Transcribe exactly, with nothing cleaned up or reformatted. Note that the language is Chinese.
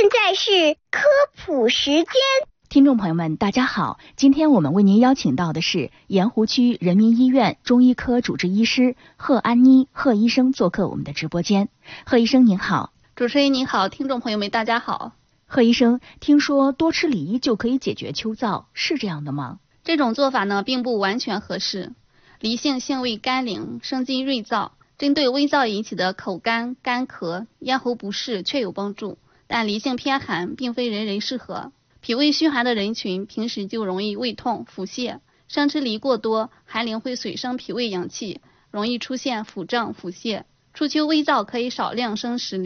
在是科普时间。 听众朋友们，大家好，今天我们为您邀请到的是盐湖区人民医院中医科主治医师贺安妮贺医生做客我们的直播间。贺医生您好。 主持人您好，听众朋友们大家好。 贺医生，听说多吃梨就可以解决秋燥，是这样的吗？ 这种做法呢并不完全合适。梨性性味甘宁，生津润燥，针对微燥引起的口干、干咳、咽喉不适确有帮助，但梨性偏寒，并非人人适合。脾胃虚寒的人群平时就容易胃痛、腹泻，生吃梨过多，寒凉会损伤脾胃阳气，容易出现腹胀、腹泻。初秋微燥可以少量生食梨。